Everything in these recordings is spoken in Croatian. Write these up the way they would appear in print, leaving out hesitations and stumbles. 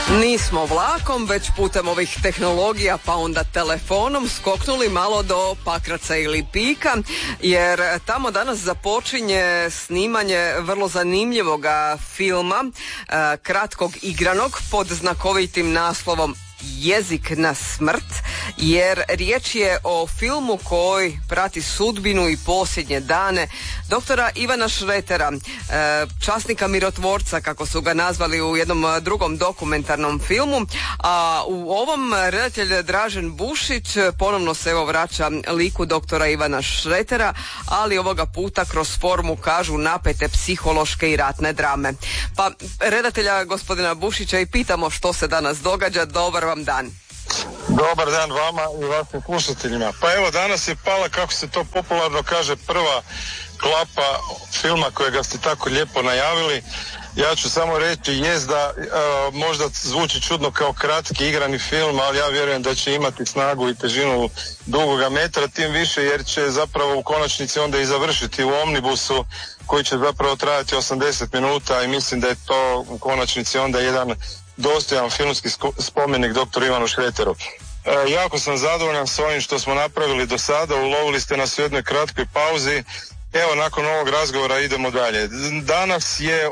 Nismo vlakom, već putem ovih tehnologija, pa onda telefonom skoknuli malo do Pakraca i Lipika, jer tamo danas započinje snimanje vrlo zanimljivog filma, kratkog igranog pod znakovitim naslovom Jezik na smrt, jer riječ je o filmu koji prati sudbinu i posljednje dane doktora Ivana Šretera, časnika mirotvorca, kako su ga nazvali u jednom drugom dokumentarnom filmu. A u ovom redatelj Dražen Bušić ponovno se vraća liku doktora Ivana Šretera, ali ovoga puta kroz formu, kažu, napete psihološke i ratne drame. Pa redatelja gospodina Bušića i pitamo što se danas događa. Dobar vam dan. Dobar dan vama i vašim slušateljima. Pa evo, danas je pala, kako se to popularno kaže, prva klapa filma kojega ste tako lijepo najavili. Ja ću samo reći jest da možda zvuči čudno kao kratki igrani film, ali ja vjerujem da će imati snagu i težinu dugoga metra, tim više jer će zapravo u konačnici onda i završiti u omnibusu koji će zapravo trajati 80 minuta i mislim da je to u konačnici onda jedan dostojan filmski spomenik doktoru Ivanu Šreteru. Jako sam zadovoljan s ovim što smo napravili do sada, ulovili ste nas u jednoj kratkoj pauzi. Evo, nakon ovog razgovora idemo dalje. Danas je,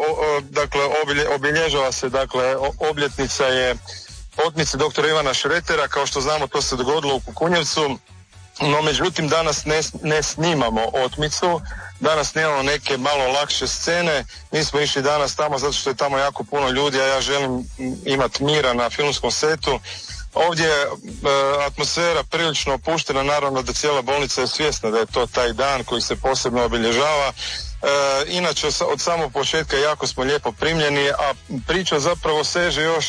obilježava se, obljetnica je otmice doktora Ivana Šretera. Kao što znamo, to se dogodilo u Kukunjevcu, no međutim danas ne snimamo otmicu. Danas nemamo neke malo lakše scene, mi smo išli danas tamo zato što je tamo jako puno ljudi, a ja želim imati mira na filmskom setu. Ovdje je atmosfera prilično opuštena, naravno da cijela bolnica je svjesna da je to taj dan koji se posebno obilježava. Inače, od samog početka jako smo lijepo primljeni, a priča zapravo seže još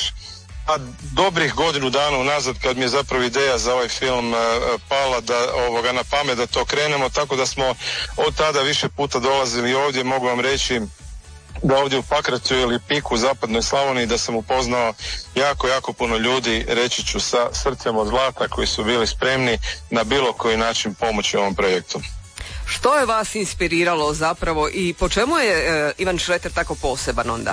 dobrih godinu dana unazad kad mi je zapravo ideja za ovaj film pala na pamet da to krenemo, tako da smo od tada više puta dolazili ovdje. Mogu vam reći da ovdje u Pakracu ili Piku u zapadnoj Slavoniji da sam upoznao jako puno ljudi, reći ću sa srcem od zlata, koji su bili spremni na bilo koji način pomoći ovom projektu. Što je vas inspiriralo zapravo i po čemu je Ivan Šreter tako poseban onda?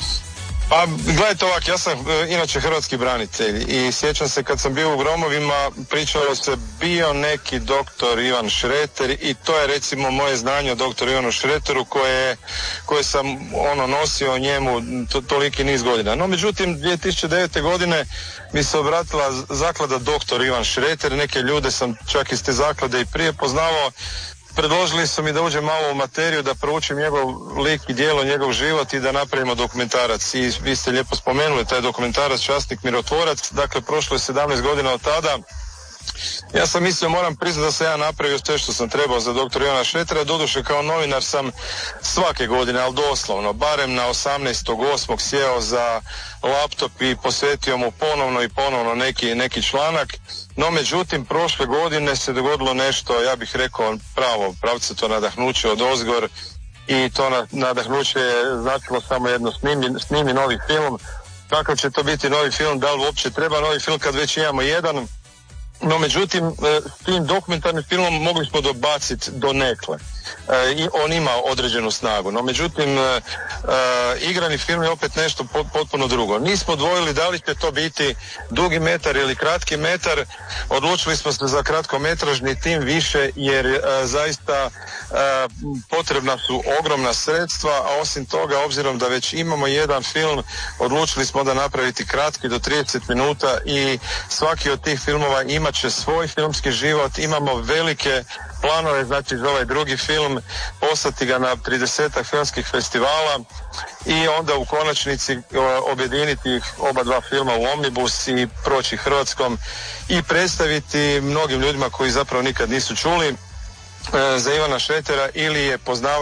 Pa gledajte ovak, ja sam inače hrvatski branitelj i sjećam se kad sam bio u Gromovima, pričalo se bio neki doktor Ivan Šreter i to je recimo moje znanje o doktoru Ivanu Šreteru koje sam nosio o njemu toliki niz godina. No međutim 2009. godine mi se obratila zaklada doktor Ivan Šreter, neke ljude sam čak iz te zaklade i prije poznavao. Predložili su mi da uđem malo u materiju, da proučim njegov lik i djelo, njegov život i da napravimo dokumentarac. I vi ste lijepo spomenuli taj dokumentarac Časnik mirotvorac. Dakle, prošlo je 17 godina od tada. Ja sam mislio, moram priznati da sam ja napravio sve što sam trebao za doktora Ivana Šretera. Doduše, kao novinar sam svake godine, ali doslovno, barem na 18.8. sjeo za laptop i posvetio mu ponovno neki članak. No međutim, prošle godine se dogodilo nešto, ja bih rekao, pravcato nadahnuće od ozgor i to nadahnuće je značilo samo jedno, snimi novi film. Kakav će to biti novi film, da li uopće treba novi film kad već imamo jedan? No međutim, s tim dokumentarnim filmom mogli smo dobaciti donekle i on ima određenu snagu. No međutim, igrani film je opet nešto potpuno drugo. Nismo dvojili da li će to biti dugi metar ili kratki metar. Odlučili smo se za kratkometražni, tim više jer zaista potrebna su ogromna sredstva, a osim toga, obzirom da već imamo jedan film, odlučili smo da napraviti kratki do 30 minuta i svaki od tih filmova imat će svoj filmski život. Imamo velike planove, znači za ovaj drugi film poslati ga na 30 filmskih festivala i onda u konačnici objediniti oba dva filma u omnibus i proći Hrvatskom i predstaviti mnogim ljudima koji zapravo nikad nisu čuli za Ivana Šretera ili je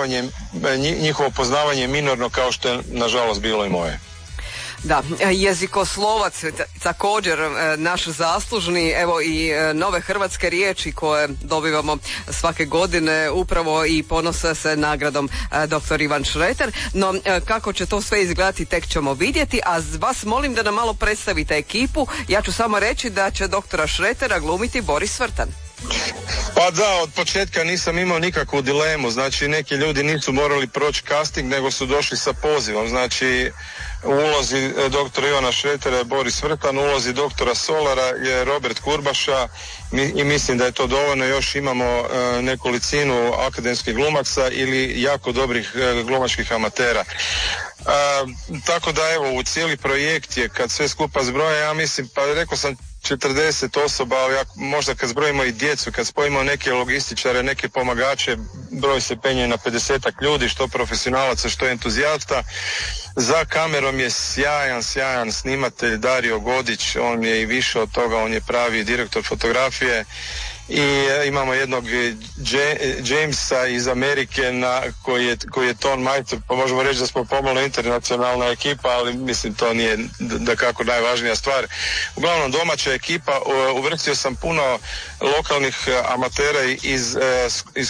njihovo poznavanje minorno, kao što je nažalost bilo i moje. Da, jezikoslovac također naš zaslužni, evo i nove hrvatske riječi koje dobivamo svake godine upravo i ponose se nagradom dr. Ivan Šreter. No kako će to sve izgledati tek ćemo vidjeti, a vas molim da nam malo predstavite ekipu. Ja ću samo reći da će doktora Šretera glumiti Boris Vrtan. Pa da, od početka nisam imao nikakvu dilemu, znači neki ljudi nisu morali proći casting nego su došli sa pozivom, znači u ulozi doktora Ivana Šretera je Boris Vrtan, u ulozi doktora Solara je Robert Kurbaša i mislim da je to dovoljno. Još imamo nekolicinu akademskih glumaca ili jako dobrih glumačkih amatera. Tako da evo, u cijeli projekt je, kad sve skupa zbroja, ja mislim, pa rekao sam 40 osoba, ali možda kad zbrojimo i djecu, kad spojimo neke logističare, neke pomagače, broj se penje na 50-ak ljudi, što profesionalaca, što entuzijasta. Za kamerom je sjajan snimatelj Dario Godić, on je i više od toga, on je pravi direktor fotografije. I imamo jednog Jamesa iz Amerike koji je ton majstor, pa možemo reći da smo pomalo internacionalna ekipa, ali mislim to nije dakako najvažnija stvar. Uglavnom domaća ekipa, uvrstio sam puno lokalnih amatera iz